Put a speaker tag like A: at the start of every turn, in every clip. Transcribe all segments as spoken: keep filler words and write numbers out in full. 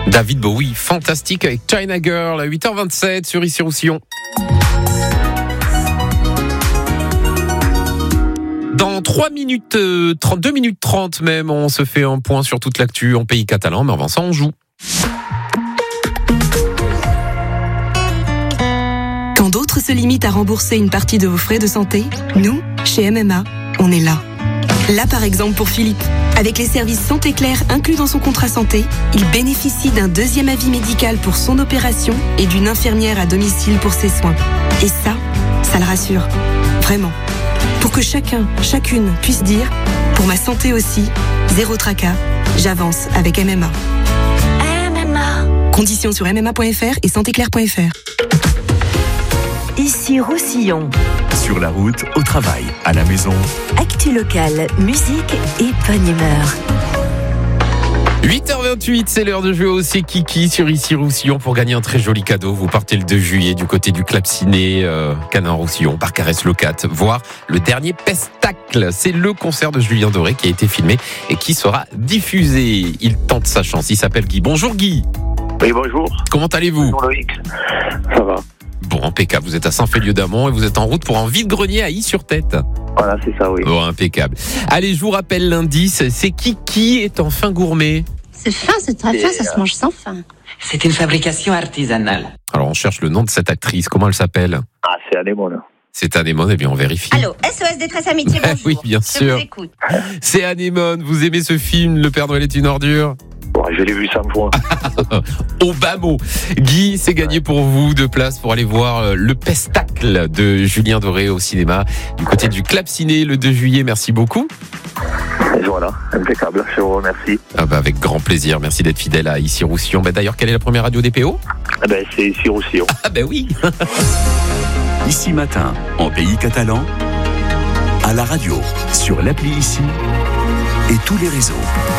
A: David Bowie, fantastique avec China Girl à huit heures vingt-sept sur Ici Roussillon. Dans trois minutes, euh, trente, deux minutes trente même, on se fait un point sur toute l'actu en pays catalan, mais avant ça, on joue.
B: Quand d'autres se limitent à rembourser une partie de vos frais de santé, nous, chez M M A, on est là. Là, par exemple, pour Philippe. Avec les services Santé Claire inclus dans son contrat santé, il bénéficie d'un deuxième avis médical pour son opération et d'une infirmière à domicile pour ses soins. Et ça, ça le rassure. Vraiment. Pour que chacun, chacune puisse dire « Pour ma santé aussi, zéro tracas, j'avance avec M M A ».
C: M M A.
B: Conditions sur m m a point f r et santé claire point f r.
C: Ici Roussillon.
D: Sur la route, au travail, à la maison.
C: Actu locale, musique et bonne humeur.
A: huit heures vingt-huit, c'est l'heure de jouer au C'est Kiki sur Ici Roussillon pour gagner un très joli cadeau. Vous partez le deux juillet du côté du Club Ciné euh, Canin-Roussillon par Caresse Locat, voir le dernier Pestacle. C'est le concert de Julien Doré qui a été filmé et qui sera diffusé. Il tente sa chance, il s'appelle Guy. Bonjour Guy.
E: Oui, bonjour.
A: Comment allez-vous?
E: Bonjour Loïc. Ça va.
A: Bon, impeccable. Vous êtes à Saint-Féliu-d'Amont et vous êtes en route pour un vide-grenier à I-sur-Tête.
E: Voilà, c'est ça, oui.
A: Bon, impeccable. Allez, je vous rappelle l'indice. C'est qui qui est enfin gourmet?
F: C'est fin, c'est très fin, ça se mange sans faim.
G: C'est une fabrication artisanale.
A: Alors, on cherche le nom de cette actrice. Comment elle s'appelle?
E: Ah, c'est Anémone.
A: C'est Anémone, eh bien, on vérifie.
F: Allô, S O S Détresse Amitié, bonjour.
A: Oui, bien
F: Je
A: sûr.
F: vous écoute.
A: C'est Anémone. Vous aimez ce film, Le Père Noël est une ordure?
E: Bon, je l'ai vu cinq fois.
A: Au bas mot. Guy, c'est gagné pour vous deux places pour aller voir le Pestacle de Julien Doré au cinéma du côté du Club Ciné le deux juillet. Merci beaucoup.
E: Et voilà, impeccable, je vous remercie.
A: Ah bah avec grand plaisir. Merci d'être fidèle à Ici Roussillon. Bah d'ailleurs, quelle est la première radio des P O?
E: Eh ben, c'est Ici Roussillon.
A: Ah ben oui.
D: Ici matin, en pays catalan, à la radio, sur l'appli Ici et tous les réseaux.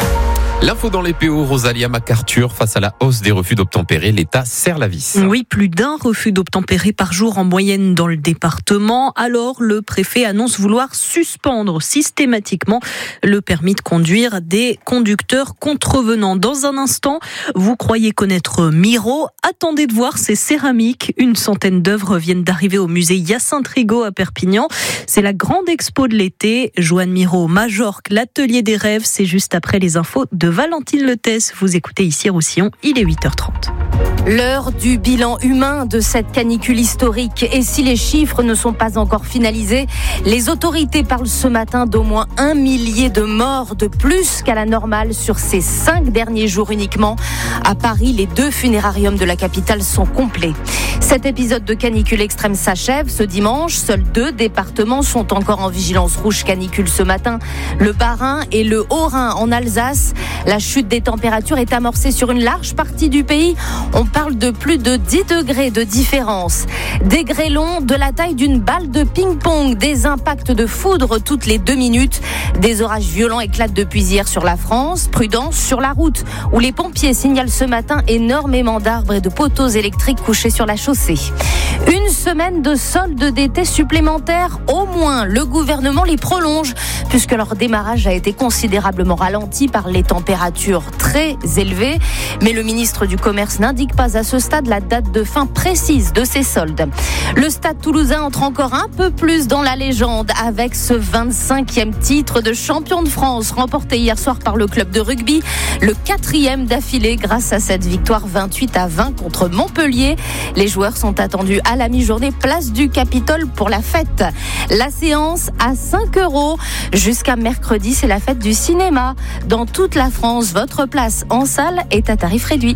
A: L'info dans les P O, Rosalia MacArthur, face à la hausse des refus d'obtempérer, l'État serre la vis.
H: Oui, plus d'un refus d'obtempérer par jour en moyenne dans le département. Alors, le préfet annonce vouloir suspendre systématiquement le permis de conduire des conducteurs contrevenants. Dans un instant, vous croyez connaître Miro. Attendez de voir ces céramiques. Une centaine d'œuvres viennent d'arriver au musée Hyacinthe Rigaud à Perpignan. C'est la grande expo de l'été. Joanne Miro, Majorque, l'atelier des rêves. C'est juste après les infos de Valentine Letès. Vous écoutez Ici Roussillon, il est huit heures trente.
I: L'heure du bilan humain de cette canicule historique. Et si les chiffres ne sont pas encore finalisés, les autorités parlent ce matin d'au moins un millier de morts de plus qu'à la normale sur ces cinq derniers jours uniquement. À Paris, les deux funérariums de la capitale sont complets. Cet épisode de canicule extrême s'achève ce dimanche. Seuls deux départements sont encore en vigilance rouge canicule ce matin. Le Bas-Rhin et le Haut-Rhin en Alsace. La chute des températures est amorcée sur une large partie du pays. On parle de plus de dix degrés de différence. Des grêlons de la taille d'une balle de ping-pong, des impacts de foudre toutes les deux minutes. Des orages violents éclatent depuis hier sur la France. Prudence sur la route, où les pompiers signalent ce matin énormément d'arbres et de poteaux électriques couchés sur la chaussée. Une semaine de soldes d'été supplémentaires, au moins. Le gouvernement les prolonge, puisque leur démarrage a été considérablement ralenti par les températures très élevées. Mais le ministre du Commerce n'indique pas à ce stade la date de fin précise de ces soldes. Le Stade Toulousain entre encore un peu plus dans la légende avec ce vingt-cinquième titre de champion de France remporté hier soir par le club de rugby, le quatrième d'affilée grâce à cette victoire vingt-huit à vingt contre Montpellier. Les joueurs sont attendus à la mi-journée place du Capitole pour la fête. La séance à cinq euros. Jusqu'à mercredi, c'est la fête du cinéma. Dans toute la France, votre place en salle est à tarif réduit.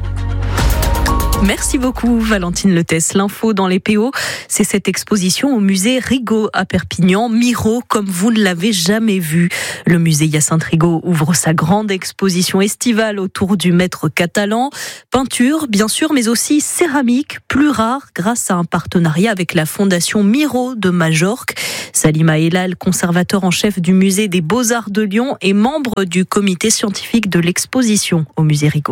H: Merci beaucoup Valentine Letès. L'info dans les P O, c'est cette exposition au musée Rigaud à Perpignan. Miro comme vous ne l'avez jamais vu. Le musée Hyacinthe Rigaud ouvre sa grande exposition estivale autour du maître catalan. Peinture bien sûr, mais aussi céramique, plus rare grâce à un partenariat avec la fondation Miro de Majorque. Salima Elal, conservateur en chef du musée des Beaux-Arts de Lyon et membre du comité scientifique de l'exposition au musée Rigaud.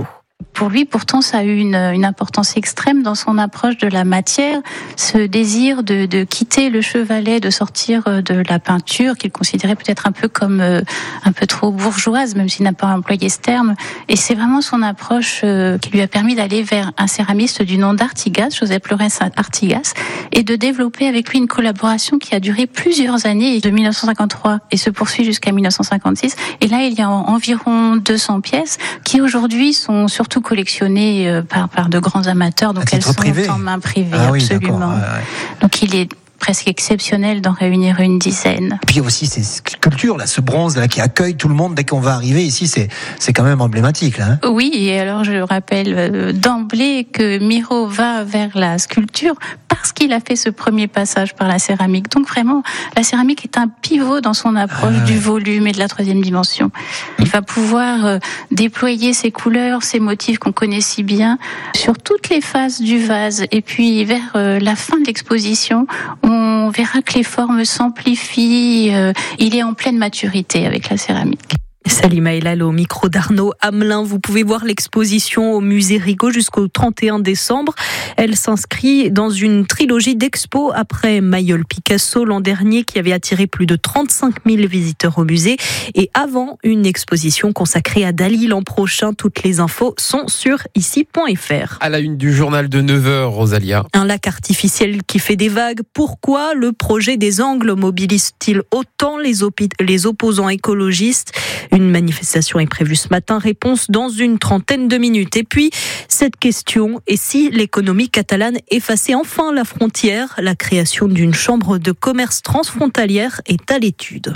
J: Pour lui, pourtant, ça a eu une, une importance extrême dans son approche de la matière, ce désir de, de quitter le chevalet, de sortir de la peinture qu'il considérait peut-être un peu comme euh, un peu trop bourgeoise, même s'il n'a pas employé ce terme. Et c'est vraiment son approche euh, qui lui a permis d'aller vers un céramiste du nom d'Artigas, Joseph Lawrence Artigas, et de développer avec lui une collaboration qui a duré plusieurs années, de dix-neuf cent cinquante-trois et se poursuit jusqu'à dix-neuf cent cinquante-six. Et là, il y a environ deux cents pièces qui aujourd'hui sont surtout collectionnées par, par de grands amateurs, donc elles sont privé. en main privée, ah, absolument. Oui, ouais, ouais. Donc il est presque exceptionnel d'en réunir une dizaine.
K: Puis aussi ces sculptures là, ce bronze là qui accueille tout le monde dès qu'on va arriver ici, c'est c'est quand même emblématique là. Hein
J: oui, et alors je rappelle euh, d'emblée que Miro va vers la sculpture parce qu'il a fait ce premier passage par la céramique. Donc vraiment, la céramique est un pivot dans son approche ah, du volume et de la troisième dimension. Il va pouvoir euh, déployer ses couleurs, ses motifs qu'on connaît si bien sur toutes les faces du vase. Et puis vers euh, la fin de l'exposition, on verra que les formes s'amplifient. Euh, il est en pleine maturité avec la céramique.
H: Salima Elal au micro d'Arnaud Hamelin. Vous pouvez voir l'exposition au musée Rigaud jusqu'au trente et un décembre. Elle s'inscrit dans une trilogie d'expos après Mayol Picasso l'an dernier qui avait attiré plus de trente-cinq mille visiteurs au musée et avant une exposition consacrée à Dali l'an prochain. Toutes les infos sont sur ici point f r.
A: À la une du journal de neuf heures, Rosalia.
H: Un lac artificiel qui fait des vagues. Pourquoi le projet des Angles mobilise-t-il autant les, opi- les opposants écologistes ? Une manifestation est prévue ce matin, réponse dans une trentaine de minutes. Et puis, cette question, et si l'économie catalane effaçait enfin la frontière ? La création d'une chambre de commerce transfrontalière est à l'étude.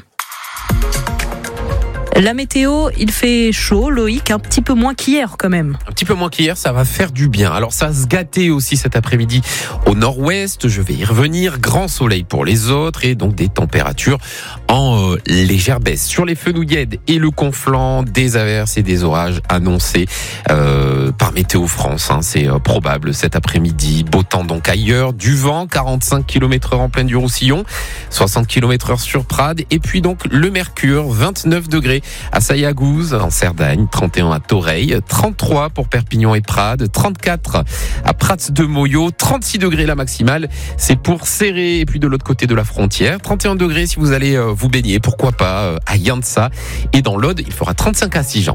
H: La météo, il fait chaud, Loïc, un petit peu moins qu'hier quand même.
A: Un petit peu moins qu'hier, ça va faire du bien. Alors ça va se gâter aussi cet après-midi au nord-ouest, je vais y revenir. Grand soleil pour les autres et donc des températures en euh, légère baisse. Sur les Fenouillèdes et le Conflent, des averses et des orages annoncés euh, par Météo France. Hein, c'est euh, probable cet après-midi. Beau temps donc ailleurs, du vent, quarante-cinq kilomètres heure en plaine du Roussillon, soixante kilomètres heure sur Prades. Et puis donc le mercure, vingt-neuf degrés à Sayagouz, en Cerdagne, trente et un à Toreil, trente-trois pour Perpignan et Prades, trente-quatre à Prats de Moyo, trente-six degrés la maximale, c'est pour Serré et puis de l'autre côté de la frontière, trente et un degrés si vous allez vous baigner, pourquoi pas à Yantsa, et dans l'Aude, il fera trente-cinq à Sijan.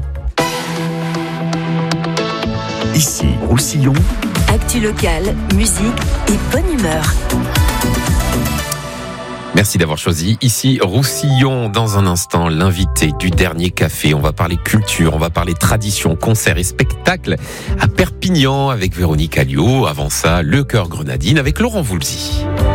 D: Ici, Roussillon.
C: Actu locale, musique et bonne humeur.
A: Merci d'avoir choisi ici Roussillon. Dans un instant, l'invité du dernier café. On va parler culture, on va parler tradition, concerts et spectacles à Perpignan avec Véronique Alliot. Avant ça, le Chœur Grenadine avec Laurent Voulzy.